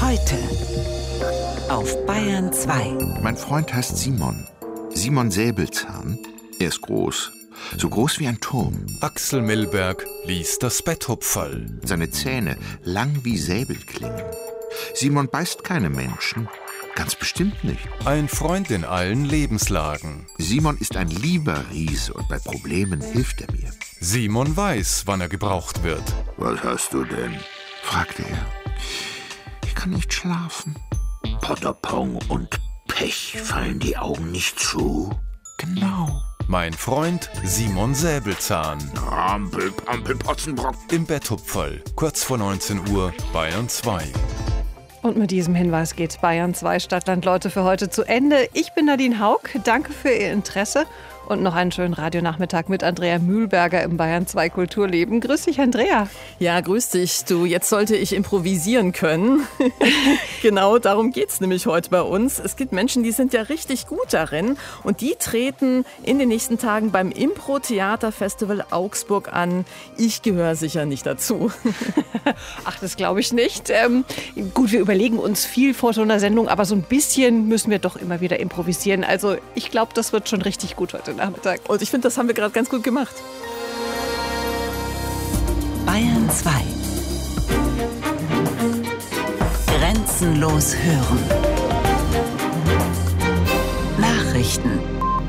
Heute auf Bayern 2. Mein Freund heißt Simon. Simon Säbelzahn. Er ist groß. So groß wie ein Turm. Axel Milberg liest das Betthupferl. Seine Zähne lang wie Säbelklingen. Simon beißt keine Menschen. Ganz bestimmt nicht. Ein Freund in allen Lebenslagen. Simon ist ein lieber Riese und bei Problemen hilft er mir. Simon weiß, wann er gebraucht wird. Was hast du denn? Fragte er. Ich kann nicht schlafen. Potterpong und Pech, fallen die Augen nicht zu? Genau. Mein Freund Simon Säbelzahn. Ampel, Pampel, Potzenbrock. Im Betthupferl, kurz vor 19 Uhr, Bayern 2. Und mit diesem Hinweis geht Bayern 2 Stadtland Leute für heute zu Ende. Ich bin Nadine Haug. Danke für Ihr Interesse und noch einen schönen Radionachmittag mit Andrea Mühlberger im Bayern 2 Kulturleben. Grüß dich, Andrea. Ja, grüß dich. Du, jetzt sollte ich improvisieren können. Genau, darum geht's nämlich heute bei uns. Es gibt Menschen, die sind ja richtig gut darin und die treten in den nächsten Tagen beim Impro-Theater-Festival Augsburg an. Ich gehöre sicher nicht dazu. Ach, das glaube ich nicht. Gut, wir überlegen uns viel vor so einer Sendung, aber so ein bisschen müssen wir doch immer wieder improvisieren. Also ich glaube, das wird schon richtig gut heute Nachmittag. Und ich finde, das haben wir gerade ganz gut gemacht. Bayern 2. Grenzenlos hören. Nachrichten.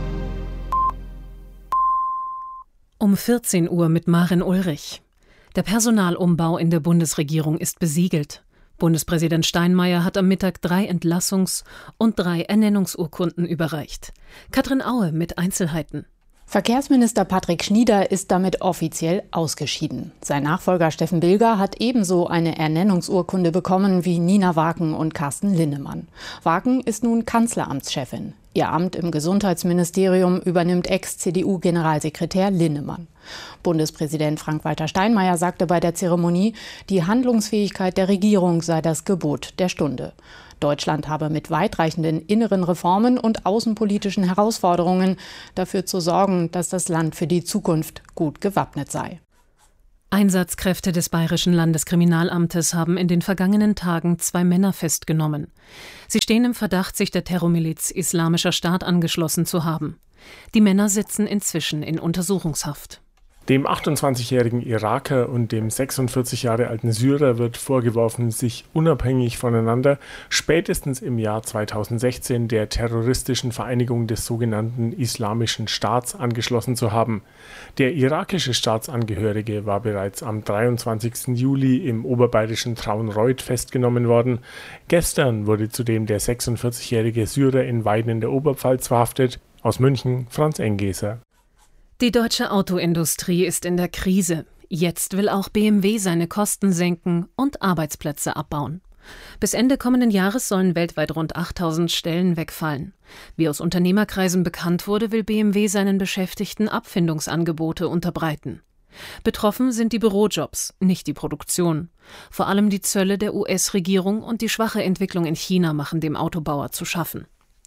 Um 14 Uhr mit Maren Ulrich. Der Personalumbau in der Bundesregierung ist besiegelt. Bundespräsident Steinmeier hat am Mittag 3 Entlassungs- und 3 Ernennungsurkunden überreicht. Katrin Aue mit Einzelheiten. Verkehrsminister Patrick Schnieder ist damit offiziell ausgeschieden. Sein Nachfolger Steffen Bilger hat ebenso eine Ernennungsurkunde bekommen wie Nina Waken und Carsten Linnemann. Waken ist nun Kanzleramtschefin. Ihr Amt im Gesundheitsministerium übernimmt Ex-CDU-Generalsekretär Linnemann. Bundespräsident Frank-Walter Steinmeier sagte bei der Zeremonie, die Handlungsfähigkeit der Regierung sei das Gebot der Stunde. Deutschland habe mit weitreichenden inneren Reformen und außenpolitischen Herausforderungen dafür zu sorgen, dass das Land für die Zukunft gut gewappnet sei. Einsatzkräfte des Bayerischen Landeskriminalamtes haben in den vergangenen Tagen 2 Männer festgenommen. Sie stehen im Verdacht, sich der Terrormiliz Islamischer Staat angeschlossen zu haben. Die Männer sitzen inzwischen in Untersuchungshaft. Dem 28-jährigen Iraker und dem 46 Jahre alten Syrer wird vorgeworfen, sich unabhängig voneinander spätestens im Jahr 2016 der terroristischen Vereinigung des sogenannten Islamischen Staats angeschlossen zu haben. Der irakische Staatsangehörige war bereits am 23. Juli im oberbayerischen Traunreut festgenommen worden. Gestern wurde zudem der 46-jährige Syrer in Weiden in der Oberpfalz verhaftet. Aus München Franz Engeser. Die deutsche Autoindustrie ist in der Krise. Jetzt will auch BMW seine Kosten senken und Arbeitsplätze abbauen. Bis Ende kommenden Jahres sollen weltweit rund 8.000 Stellen wegfallen. Wie aus Unternehmerkreisen bekannt wurde, will BMW seinen Beschäftigten Abfindungsangebote unterbreiten. Betroffen sind die Bürojobs, nicht die Produktion. Vor allem die Zölle der US-Regierung und die schwache Entwicklung in China machen dem Autobauer zu schaffen.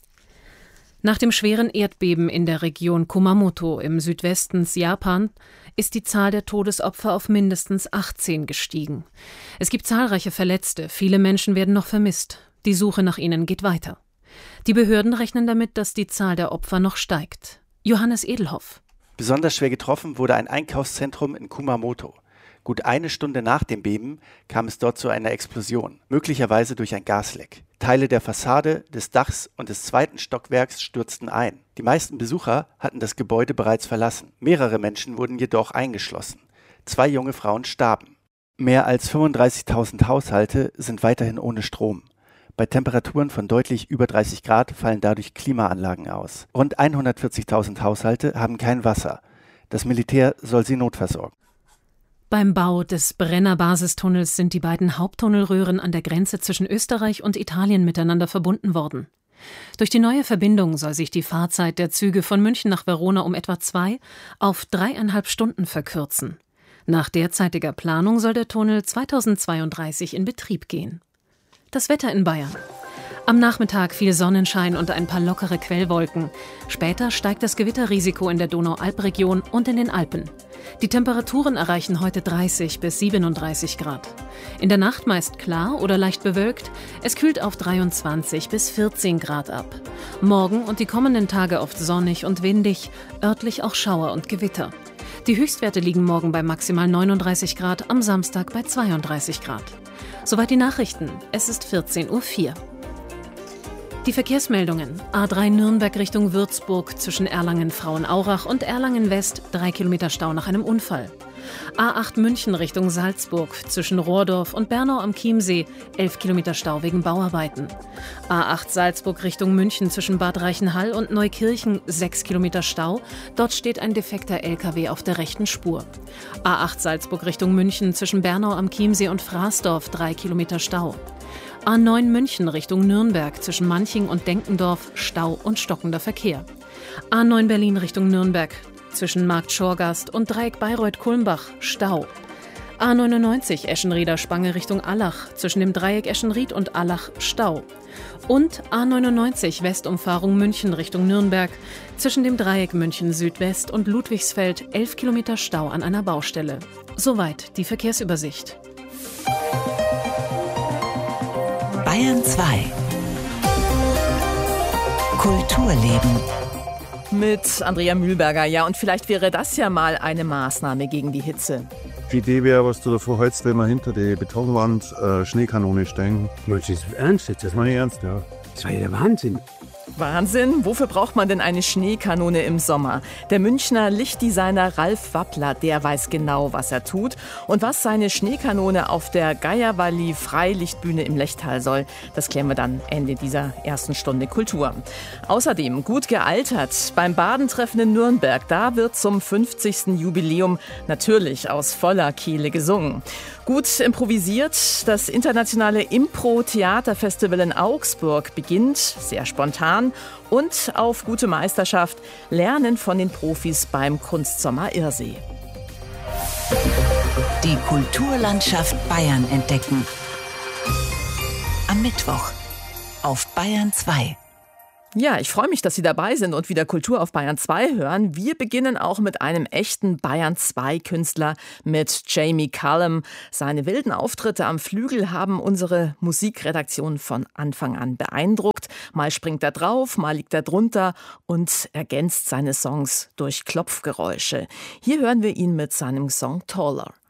Nach dem schweren Erdbeben in der Region Kumamoto im Südwesten Japan ist die Zahl der Todesopfer auf mindestens 18 gestiegen. Es gibt zahlreiche Verletzte, viele Menschen werden noch vermisst. Die Suche nach ihnen geht weiter. Die Behörden rechnen damit, dass die Zahl der Opfer noch steigt. Johannes Edelhoff. Besonders schwer getroffen wurde ein Einkaufszentrum in Kumamoto. Gut eine Stunde nach dem Beben kam es dort zu einer Explosion, möglicherweise durch ein Gasleck. Teile der Fassade, des Dachs und des 2. Stockwerks stürzten ein. Die meisten Besucher hatten das Gebäude bereits verlassen. Mehrere Menschen wurden jedoch eingeschlossen. 2 junge Frauen starben. Mehr als 35.000 Haushalte sind weiterhin ohne Strom. Bei Temperaturen von deutlich über 30 Grad fallen dadurch Klimaanlagen aus. Rund 140.000 Haushalte haben kein Wasser. Das Militär soll sie notversorgen. Beim Bau des Brenner-Basistunnels sind die beiden Haupttunnelröhren an der Grenze zwischen Österreich und Italien miteinander verbunden worden. Durch die neue Verbindung soll sich die Fahrzeit der Züge von München nach Verona um etwa 2 auf 3,5 Stunden verkürzen. Nach derzeitiger Planung soll der Tunnel 2032 in Betrieb gehen. Das Wetter in Bayern. Am Nachmittag viel Sonnenschein und ein paar lockere Quellwolken. Später steigt das Gewitterrisiko in der Donau-Alp-Region und in den Alpen. Die Temperaturen erreichen heute 30 bis 37 Grad. In der Nacht meist klar oder leicht bewölkt. Es kühlt auf 23 bis 14 Grad ab. Morgen und die kommenden Tage oft sonnig und windig, örtlich auch Schauer und Gewitter. Die Höchstwerte liegen morgen bei maximal 39 Grad, am Samstag bei 32 Grad. Soweit die Nachrichten. Es ist 14:04 Uhr. Die Verkehrsmeldungen. A3 Nürnberg Richtung Würzburg zwischen Erlangen-Frauenaurach und Erlangen-West 3 Kilometer Stau nach einem Unfall. A8 München Richtung Salzburg zwischen Rohrdorf und Bernau am Chiemsee 11 Kilometer Stau wegen Bauarbeiten. A8 Salzburg Richtung München zwischen Bad Reichenhall und Neukirchen 6 Kilometer Stau. Dort steht ein defekter LKW auf der rechten Spur. A8 Salzburg Richtung München zwischen Bernau am Chiemsee und Fraßdorf 3 Kilometer Stau. A9 München Richtung Nürnberg zwischen Manching und Denkendorf Stau und stockender Verkehr. A9 Berlin Richtung Nürnberg zwischen Markt Schorgast und Dreieck Bayreuth-Kulmbach Stau. A99 Eschenrieder Spange Richtung Allach zwischen dem Dreieck Eschenried und Allach Stau. Und A99 Westumfahrung München Richtung Nürnberg zwischen dem Dreieck München Südwest und Ludwigsfeld 11 Kilometer Stau an einer Baustelle. Soweit die Verkehrsübersicht. Bayern 2 Kulturleben mit Andrea Mühlberger. Ja, und vielleicht wäre das ja mal eine Maßnahme gegen die Hitze. Die Idee wäre, was du davor hältst, wenn wir hinter die Betonwand Schneekanone stellen. Meinst du das ernst jetzt? Das meine ich ernst, ja. Das war ja der Wahnsinn. Wahnsinn, wofür braucht man denn eine Schneekanone im Sommer? Der Münchner Lichtdesigner Ralf Wappler, der weiß genau, was er tut. Und was seine Schneekanone auf der Geierwalli Freilichtbühne im Lechtal soll, das klären wir dann Ende dieser ersten Stunde Kultur. Außerdem gut gealtert. Beim Badentreffen in Nürnberg, da wird zum 50. Jubiläum natürlich aus voller Kehle gesungen. Gut improvisiert, das internationale Impro-Theaterfestival in Augsburg beginnt, sehr spontan, und auf gute Meisterschaft lernen von den Profis beim Kunstsommer Irsee. Die Kulturlandschaft Bayern entdecken. Am Mittwoch auf Bayern 2. Ja, ich freue mich, dass Sie dabei sind und wieder Kultur auf Bayern 2 hören. Wir beginnen auch mit einem echten Bayern 2 Künstler, mit Jamie Cullum. Seine wilden Auftritte am Flügel haben unsere Musikredaktion von Anfang an beeindruckt. Mal springt er drauf, mal liegt er drunter und ergänzt seine Songs durch Klopfgeräusche. Hier hören wir ihn mit seinem Song Taller.